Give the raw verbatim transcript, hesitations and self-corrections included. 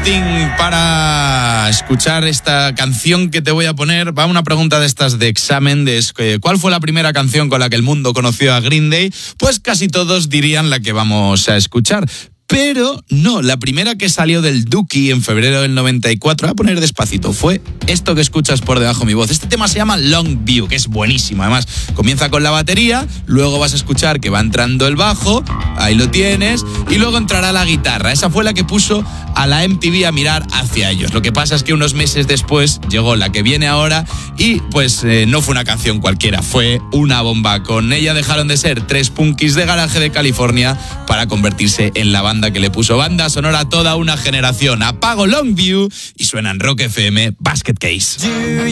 voting para escuchar esta canción que te voy a poner. Va una pregunta de estas de examen, de ¿cuál fue la primera canción con la que el mundo conoció a Green Day? Pues casi todos dirían la que vamos a escuchar. Pero no, la primera que salió del Dookie en febrero del noventa y cuatro, voy a poner despacito, fue esto que escuchas por debajo de mi voz. Este tema se llama Long View, que es buenísimo. Además, comienza con la batería, luego vas a escuchar que va entrando el bajo, ahí lo tienes, y luego entrará la guitarra. Esa fue la que puso a la M T V a mirar hacia ellos. Lo que pasa es que unos meses después llegó la que viene ahora y pues eh, no fue una canción cualquiera, fue una bomba. Con ella dejaron de ser tres punkis de garaje de California para convertirse en la banda que le puso banda sonora a toda una generación. Apago Longview y suena en Rock F M Basket Case.